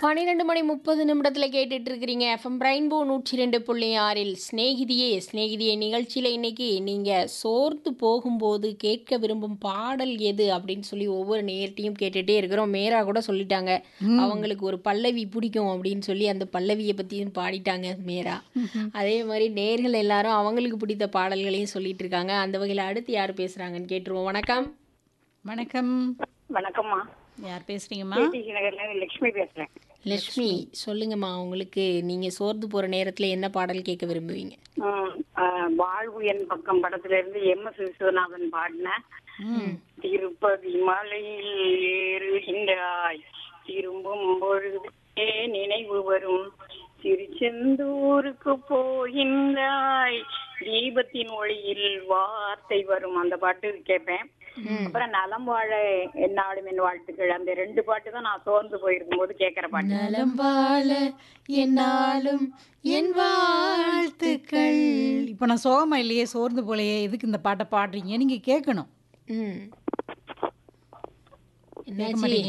12 மணி 30 நிமிடத்துல கேட்டுட்டு இருக்கிறீங்க FM rainbow 102.6 சிநேகிதியே நிகழ்ச்சியில் இன்னைக்கு நீங்கள் சோர்ந்து போகும்போது கேட்க விரும்பும் பாடல் எது அப்படின்னு சொல்லி ஒவ்வொரு நேர்ட்டையும் கேட்டுகிட்டே இருக்கிறோம். மேரா கூட சொல்லிட்டாங்க ம். அவங்களுக்கு ஒரு பல்லவி பிடிக்கும் அப்படின்னு சொல்லி அந்த பல்லவியை பற்றியும் பாடிட்டாங்க மேரா. அதே மாதிரி நேர்கள் எல்லாரும் அவங்களுக்கு பிடித்த பாடல்களையும் சொல்லிட்டு இருக்காங்க. அந்த வகையில் அடுத்து யார் பேசுகிறாங்கன்னு கேட்டுருவோம். வணக்கம். வணக்கம். வணக்கம்மா. யார் பேசுறீங்கம்மா? கேடிசி நகர்ல இருந்து லட்சுமி பேசுறேன். லட்சுமி, சொல்லுங்கம்மா, உங்களுக்கு நீங்கள் சோர்ந்து போகிற நேரத்தில் என்ன பாடல் கேட்க விரும்புவீங்க? வாழ்வு என் பக்கம் படத்துல இருந்து எம்.எஸ். விஸ்வநாதன் பாடின ம். திருப்பதி மலையில் ஏறுகின்றாய் திரும்பும் பொழுதே நினைவு வரும் திருச்செந்தூருக்கு போகின்றாய் தீபத்தின் ஒளியில் வார்த்தை வரும் அந்த பாட்டு கேட்பேன். அப்புறம் நலம் வாழ என்னாலும் என் வாழ்த்துக்கள், அந்த 2 பாட்டு தான் நான் சோர்ந்து போயிருக்கும் போது கேட்கிற பாட்டு. நலம் வாழ என்னாலும் என் வாழ்த்துக்கள். இப்போ நான் சோகமா இல்லையே, சோர்ந்து போலையே, எதுக்கு இந்த பாட்டை பாடுறீங்க? நீங்க கேட்கணும். ம் கேட்க என்னாச்சு? மாட்டீங்க.